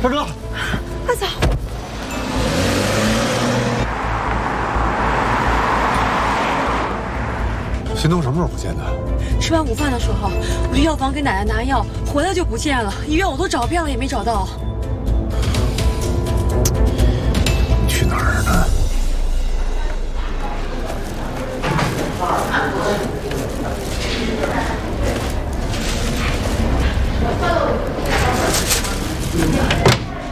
大哥， 快走！ 新东什么时候不见的？ 吃完午饭的时候，我去药房给奶奶拿药，回来就不见了。医院我都找遍了，也没找到。